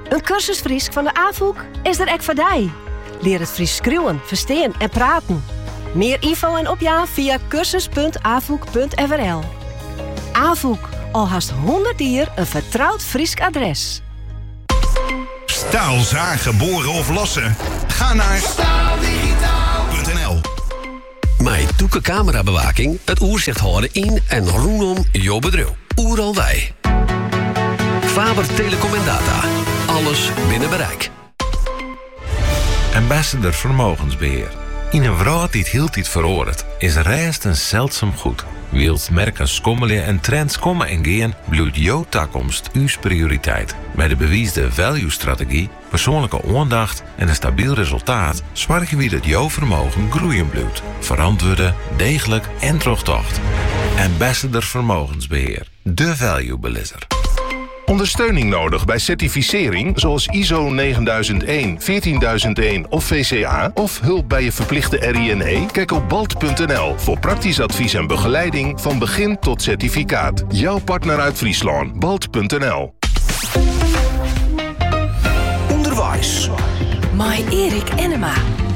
Een cursus Frysk van de AVOEK is er ek voor dij. Leer het Fries skriuwen, verstaan en praten. Meer info en opja via cursus.avoek.nl. AVOEK, al haast 100 jaar een vertrouwd Frysk adres. Staal zagen, boren of lossen? Ga naar staaldigitaal.nl. Met Doeke camerabewaking het oerzicht houden in en rondom jouw bedrijf. Oeral wij. Faber Telecom en Data. Alles binnen bereik. Ambassador Vermogensbeheer. In een wereld die het heel tijd veroordeelt, is rest een zeldzaam goed. Wilt merken schommelen en trends komen en gaan, bloeit jouw toekomst uw prioriteit. Met de bewiesde value-strategie, persoonlijke aandacht en een stabiel resultaat zorgen we dat jouw vermogen groeien blijft. Verantwoorden, degelijk en terugtocht. Ambassador Vermogensbeheer. De value-belisser. Ondersteuning nodig bij certificering zoals ISO 9001, 14001 of VCA of hulp bij je verplichte RINE? Kijk op balt.nl voor praktisch advies en begeleiding van begin tot certificaat. Jouw partner uit Friesland, balt.nl. Onderwijs. My Erik Enema.